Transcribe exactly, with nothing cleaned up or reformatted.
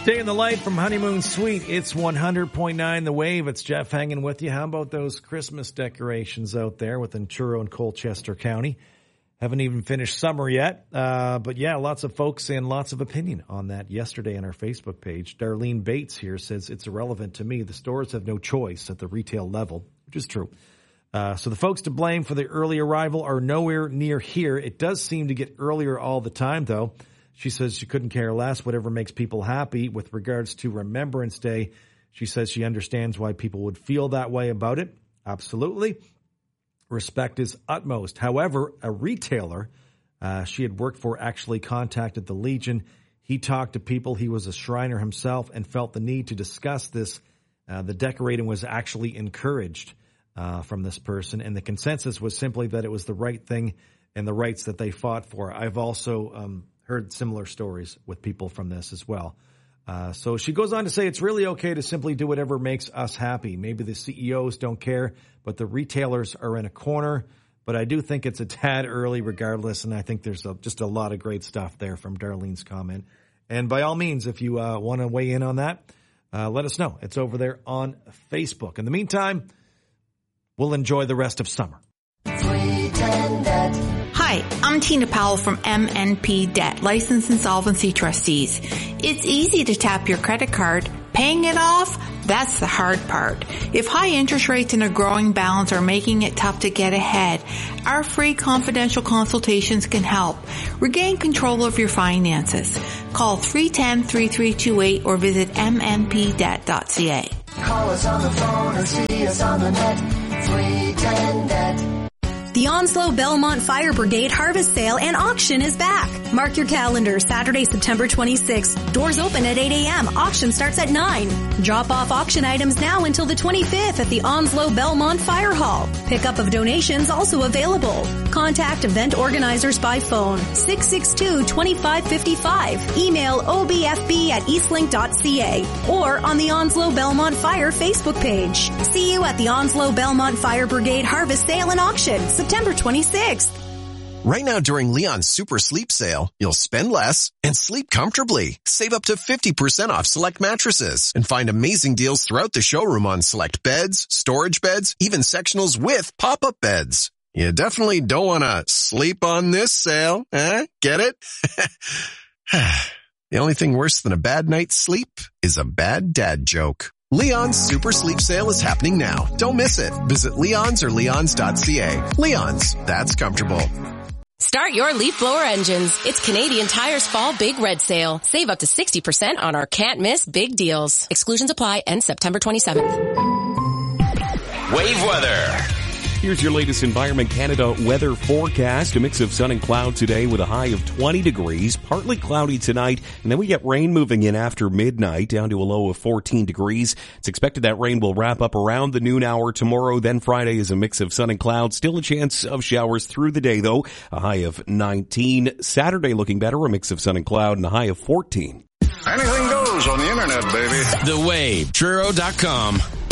Day in the Light from Honeymoon Suite. It's one hundred point nine The Wave. It's Jeff hanging with you. How about those Christmas decorations out there within Truro and Colchester County? Haven't even finished summer yet. Uh, but yeah, lots of folks and lots of opinion on that yesterday on our Facebook page. Darlene Bates here says it's irrelevant to me. The stores have no choice at the retail level, which is true. Uh, so the folks to blame for the early arrival are nowhere near here. It does seem to get earlier all the time, though. She says she couldn't care less, whatever makes people happy. With regards to Remembrance Day, she says she understands why people would feel that way about it. Absolutely. Respect is utmost. However, a retailer uh, she had worked for actually contacted the Legion. He talked to people. He was a Shriner himself and felt the need to discuss this. Uh, the decorating was actually encouraged uh, from this person, and the consensus was simply that it was the right thing and the rights that they fought for. I've also um, heard similar stories with people from this as well. Uh, so she goes on to say it's really okay to simply do whatever makes us happy. Maybe the C E Os don't care, but the retailers are in a corner. But I do think it's a tad early regardless, and I think there's a, just a lot of great stuff there from Darlene's comment. And by all means, if you uh, want to weigh in on that, uh, let us know. It's over there on Facebook. In the meantime, we'll enjoy the rest of summer. Hi, I'm Tina Powell from M N P Debt, Licensed Insolvency Trustees. It's easy to tap your credit card. Paying it off, that's the hard part. If high interest rates and a growing balance are making it tough to get ahead, our free confidential consultations can help. Regain control of your finances. Call three one zero, three three two eight or visit m n p debt dot c a. Call us on the phone or see us on the net. three ten debt. The Onslow Belmont Fire Brigade Harvest Sale and Auction is back. Mark your calendar, Saturday, September twenty-sixth. Doors open at eight a.m. Auction starts at nine. Drop off auction items now until the twenty-fifth at the Onslow Belmont Fire Hall. Pickup of donations also available. Contact event organizers by phone, six six two, two five five five. Email o b f b at eastlink dot c a or on the Onslow Belmont Fire Facebook page. See you at the Onslow Belmont Fire Brigade Harvest Sale and Auction, September twenty-sixth. Right now during Leon's Super Sleep Sale, you'll spend less and sleep comfortably. Save up to fifty percent off select mattresses and find amazing deals throughout the showroom on select beds, storage beds, even sectionals with pop-up beds. You definitely don't want to sleep on this sale, eh? Get it? The only thing worse than a bad night's sleep is a bad dad joke. Leon's Super Sleep Sale is happening now. Don't miss it. Visit Leon's or leons dot c a. Leon's, that's comfortable. Start your leaf blower engines. It's Canadian Tire's Fall Big Red Sale. Save up to sixty percent on our can't miss big deals. Exclusions apply. End September twenty-seventh. Wave weather. Here's your latest Environment Canada weather forecast. A mix of sun and cloud today with a high of twenty degrees. Partly cloudy tonight, and then we get rain moving in after midnight down to a low of fourteen degrees. It's expected that rain will wrap up around the noon hour tomorrow. Then Friday is a mix of sun and cloud. Still a chance of showers through the day, though. A high of nineteen. Saturday looking better. A mix of sun and cloud and a high of fourteen. Anything goes on the internet, baby. The Wave, Truro dot com.